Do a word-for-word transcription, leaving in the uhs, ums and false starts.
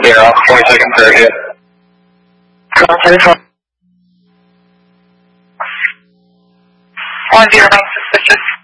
zero, twenty-second thirty. Ground thirty-four. One zero nine suspicious.